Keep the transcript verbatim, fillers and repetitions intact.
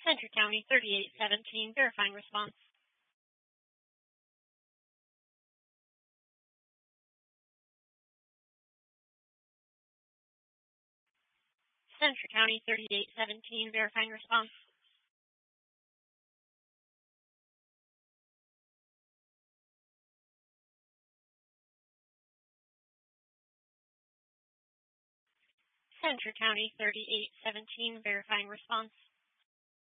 Centre County thirty-eight seventeen, verifying response. Centre County thirty-eight seventeen, verifying response. Centre County thirty-eight seventeen, verifying response.